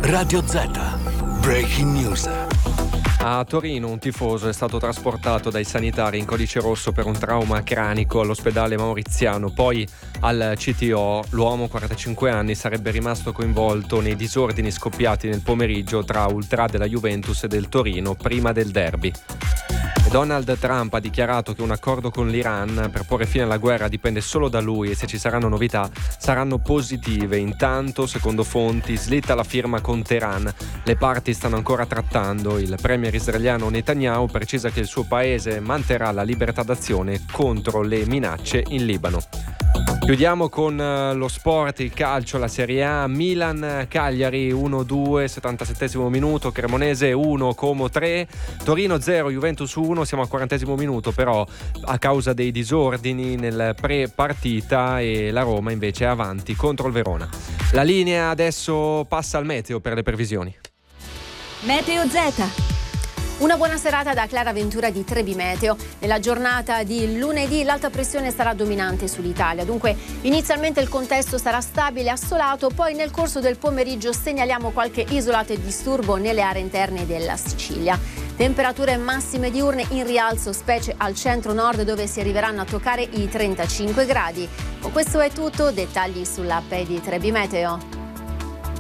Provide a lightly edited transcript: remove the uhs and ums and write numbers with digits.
Radio Z. Breaking News. A Torino un tifoso è stato trasportato dai sanitari in codice rosso per un trauma cranico all'ospedale Mauriziano. Poi al CTO l'uomo, 45 anni, sarebbe rimasto coinvolto nei disordini scoppiati nel pomeriggio tra ultra della Juventus e del Torino prima del derby. Donald Trump ha dichiarato che un accordo con l'Iran per porre fine alla guerra dipende solo da lui e se ci saranno novità saranno positive. Intanto, secondo fonti, slitta la firma con Teheran. Le parti stanno ancora trattando. Il premier israeliano Netanyahu precisa che il suo paese manterrà la libertà d'azione contro le minacce in Libano. Chiudiamo con lo sport, il calcio, la Serie A. Milan-Cagliari 1-2, 77esimo minuto, Cremonese 1, Como 3, Torino 0, Juventus 1. Siamo al 40esimo minuto però a causa dei disordini nel pre-partita e la Roma invece è avanti contro il Verona. La linea adesso passa al meteo per le previsioni. Meteo Z. Una buona serata da Clara Ventura di Trebi Meteo. Nella giornata di lunedì l'alta pressione sarà dominante sull'Italia, dunque inizialmente il contesto sarà stabile e assolato, poi nel corso del pomeriggio segnaliamo qualche isolato e disturbo nelle aree interne della Sicilia. Temperature massime diurne in rialzo, specie al centro-nord dove si arriveranno a toccare i 35 gradi. Con questo è tutto, dettagli sull'app di Trebi Meteo.